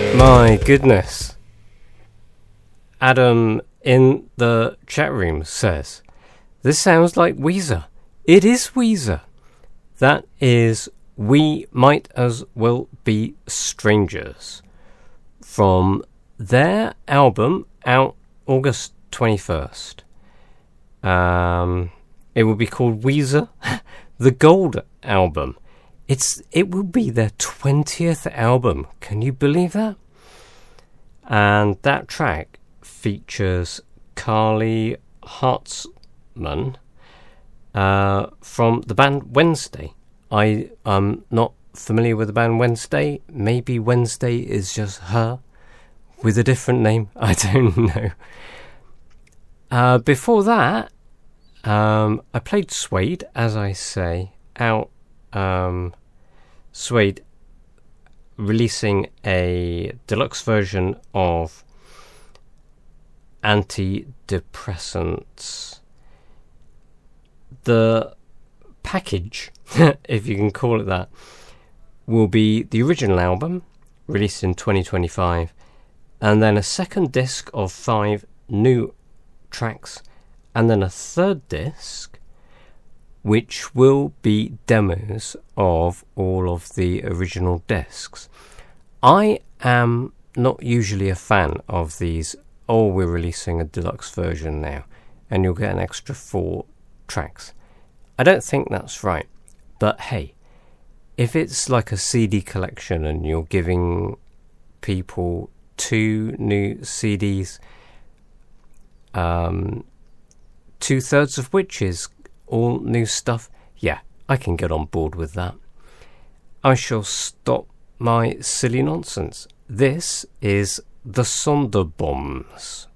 My goodness. Adam in the chat room says, this sounds like Weezer. It is Weezer. That is We Might As Well Be Strangers from their album out August 21st. It will be called Weezer, the Gold Album. It will be their 20th album. Can you believe that? And that track features Carly Hartzman from the band Wednesday. I am not familiar with the band Wednesday. Maybe Wednesday is just her with a different name. I don't know. Before that, I played Suede, as I say, out. Suede releasing a deluxe version of Antidepressants. The package, if you can call it that, will be the original album released in 2025, and then a second disc of 5 new tracks, and then a third disc which will be demos of all of the original discs. I am not usually a fan of these, we're releasing a deluxe version now and you'll get an extra 4 tracks. I don't think that's right, but hey, if it's like a CD collection and you're giving people 2 new CDs, 2/3 of which is all new stuff, yeah, I can get on board with that. I shall stop my silly nonsense. This is the Sonderbombs.